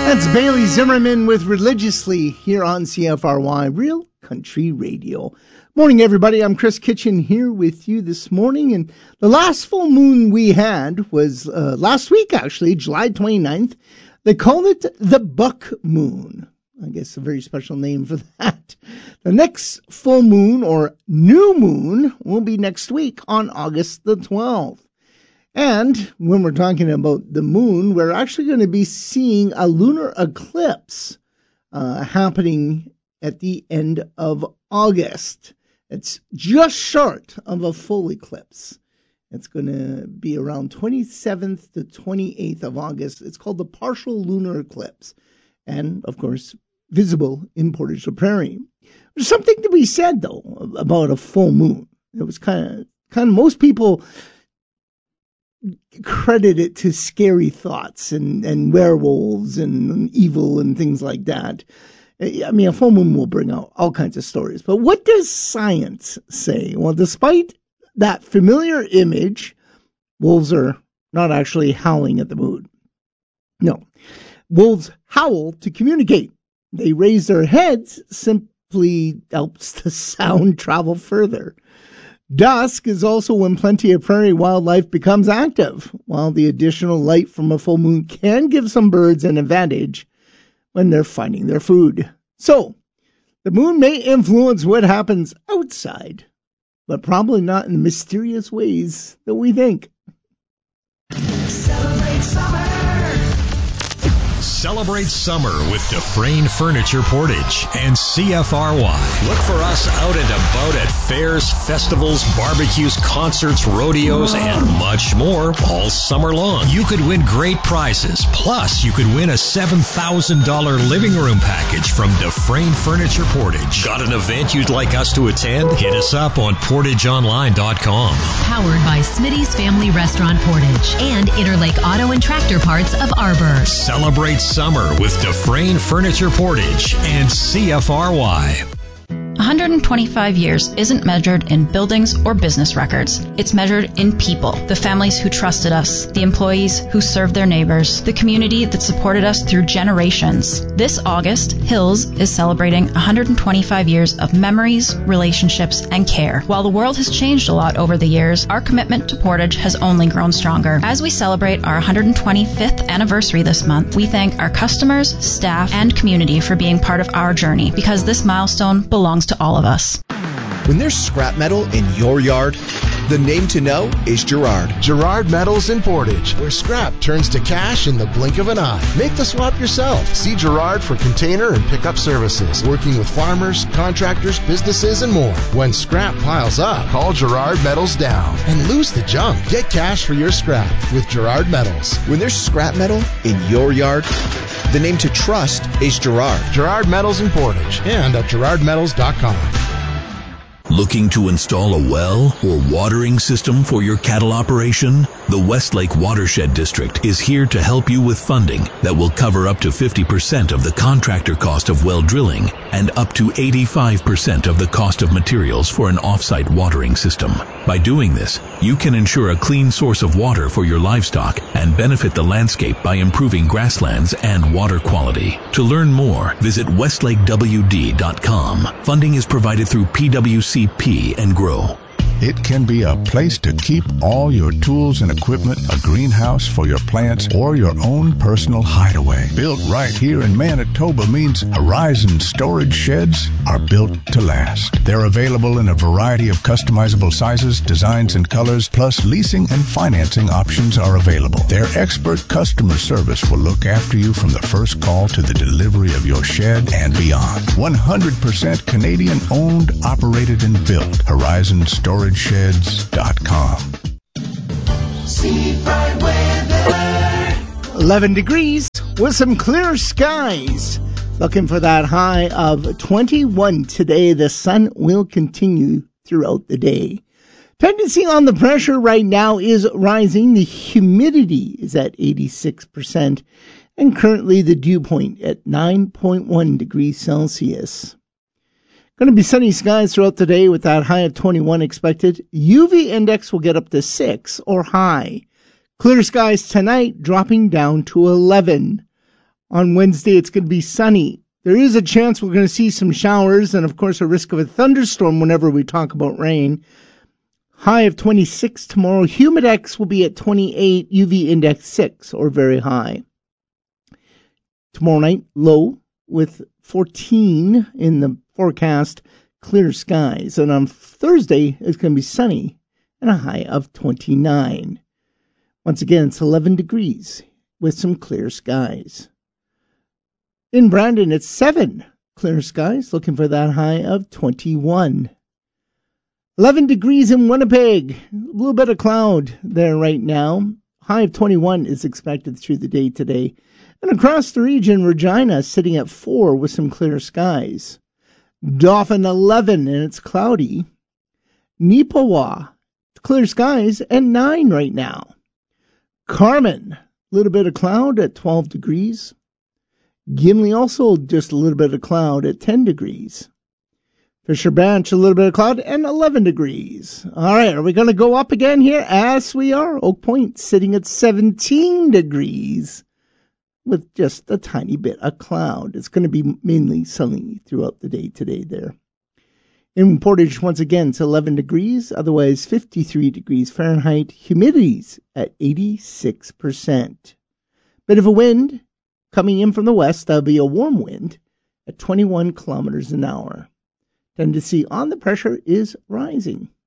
That's Bailey Zimmerman with Religiously here on CFRY, Real Country Radio. Morning, everybody. I'm Chris Kitchen here with you this morning. And the last full moon we had was last week, actually, July 29th. They called it the Buck Moon. I guess a very special name for that. The next full moon or new moon will be next week on August the 12th. And when we're talking about the moon, we're actually going to be seeing a lunar eclipse happening at the end of August. It's just short of a full eclipse. It's going to be around 27th to 28th of August. It's called the partial lunar eclipse. And, of course, visible in Portage la Prairie. There's something to be said, though, about a full moon. It was kind of most people credit it to scary thoughts and werewolves and evil and things like that. I mean, a full moon will bring out all kinds of stories. But what does science say? Well, despite that familiar image, wolves are not actually howling at the moon. No. Wolves howl to communicate. They raise their heads, simply helps the sound travel further. Dusk is also when plenty of prairie wildlife becomes active, while the additional light from a full moon can give some birds an advantage when they're finding their food. So, the moon may influence what happens outside, but probably not in the mysterious ways that we think. Celebrate summer! Celebrate summer with Dufresne Furniture Portage and CFRY. Look for us out and about at fairs, festivals, barbecues, concerts, rodeos, and much more all summer long. You could win great prizes. Plus, you could win a $7,000 living room package from Dufresne Furniture Portage. Got an event you'd like us to attend? Hit us up on portageonline.com. Powered by Smitty's Family Restaurant Portage and Interlake Auto and Tractor Parts of Arbor. Celebrate summer with Dufresne Furniture Portage and CFRY. 125 years isn't measured in buildings or business records. It's measured in people, the families who trusted us, the employees who served their neighbors, the community that supported us through generations. This August, Hills is celebrating 125 years of memories, relationships, and care. While the world has changed a lot over the years, our commitment to Portage has only grown stronger. As we celebrate our 125th anniversary this month, we thank our customers, staff, and community for being part of our journey, because this milestone belongs to all of us. When there's scrap metal in your yard, the name to know is Gerard. Gerard Metals in Portage, where scrap turns to cash in the blink of an eye. Make the swap yourself. See Gerard for container and pickup services, working with farmers, contractors, businesses, and more. When scrap piles up, call Gerard Metals down and lose the junk. Get cash for your scrap with Gerard Metals. When there's scrap metal in your yard, the name to trust is Gerard. Gerard Metals in Portage and at gerardmetals.com. Looking to install a well or watering system for your cattle operation? The Westlake Watershed District is here to help you with funding that will cover up to 50% of the contractor cost of well drilling and up to 85% of the cost of materials for an off-site watering system. By doing this, you can ensure a clean source of water for your livestock and benefit the landscape by improving grasslands and water quality. To learn more, visit westlakewd.com. Funding is provided through PWCP and GROW. It can be a place to keep all your tools and equipment, a greenhouse for your plants, or your own personal hideaway. Built right here in Manitoba means Horizon storage sheds are built to last. They're available in a variety of customizable sizes, designs, and colors, plus leasing and financing options are available. Their expert customer service will look after you from the first call to the delivery of your shed and beyond. 100% Canadian owned, operated, and built. Horizon Storage Sheds.com. Seafront weather. 11 degrees with some clear skies. Looking for that high of 21 today. The sun will continue throughout the day. Tendency on the pressure right now is rising. The humidity is at 86%. And currently the dew point at 9.1 degrees Celsius. Going to be sunny skies throughout the day with that high of 21 expected. UV index will get up to 6 or high. Clear skies tonight dropping down to 11. On Wednesday, it's going to be sunny. There is a chance we're going to see some showers and, of course, a risk of a thunderstorm whenever we talk about rain. High of 26 tomorrow. Humidex will be at 28, UV index 6, or very high. Tomorrow night, low with 14 in the forecast, clear skies. And on Thursday, it's going to be sunny and a high of 29. Once again, it's 11 degrees with some clear skies. In Brandon, it's 7 clear skies, looking for that high of 21. 11 degrees in Winnipeg. A little bit of cloud there right now. High of 21 is expected through the day today. And across the region, Regina sitting at 4 with some clear skies. Dauphin 11 and it's cloudy. Neepawa, clear skies and 9 right now. Carmen, a little bit of cloud at 12 degrees. Gimli also just a little bit of cloud at 10 degrees. Fisher Branch, a little bit of cloud and 11 degrees. All right, are we going to go up again here? As we are. Oak Point sitting at 17 degrees with just a tiny bit of cloud. It's going to be mainly sunny throughout the day today there. In Portage, once again, it's 11 degrees, otherwise 53 degrees Fahrenheit. Humidity's at 86%. Bit of a wind coming in from the west. That'll be a warm wind at 21 kilometers an hour. Tendency on the pressure is rising.